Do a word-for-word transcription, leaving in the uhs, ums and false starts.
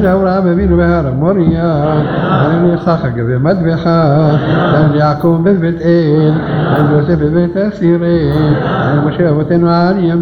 أنا أورام أبين بهار موريا أنا يساق قبل مذبحة أنا يعقوب ببيت إيل أنا يوسف ببيت أسيرين أنا مشاوة وعلي